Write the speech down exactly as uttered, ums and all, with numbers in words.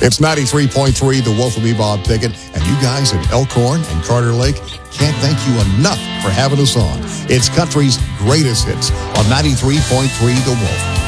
It's ninety-three point three, The Wolf with me, Bob Pickett, and you guys at Elkhorn and Carter Lake can't thank you enough for having us on. It's country's greatest hits on ninety-three point three, The Wolf.